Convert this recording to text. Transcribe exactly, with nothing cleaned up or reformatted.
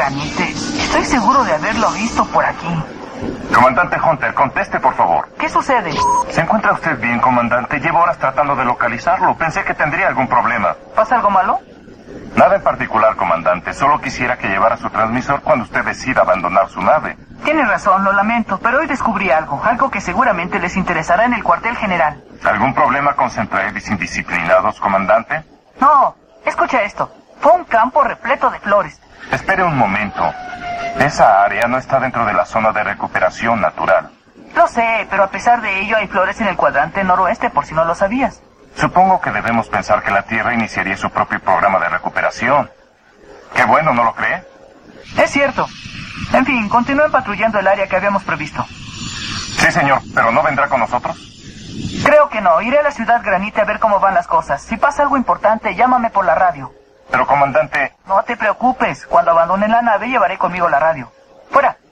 Granite. Estoy seguro de haberlo visto por aquí. Comandante Hunter, conteste, por favor. ¿Qué sucede? ¿Se encuentra usted bien, comandante? Llevo horas tratando de localizarlo. Pensé que tendría algún problema. ¿Pasa algo malo? Nada en particular, comandante. Solo quisiera que llevara su transmisor cuando usted decida abandonar su nave. Tiene razón, lo lamento, pero hoy descubrí algo. Algo que seguramente les interesará en el cuartel general. ¿Algún problema con Centraedis indisciplinados, comandante? No, escucha esto. Fue un campo repleto de flores. Espere un momento. Esa área no está dentro de la zona de recuperación natural. Lo sé, pero a pesar de ello hay flores en el cuadrante noroeste, por si no lo sabías. Supongo que debemos pensar que la Tierra iniciaría su propio programa de recuperación. Qué bueno, ¿no lo cree? Es cierto. En fin, continúen patrullando el área que habíamos previsto. Sí, señor, pero ¿no vendrá con nosotros? Creo que no. Iré a la ciudad Granite a ver cómo van las cosas. Si pasa algo importante, llámame por la radio. Pero, comandante... No te preocupes. Cuando abandone la nave, llevaré conmigo la radio. ¡Fuera!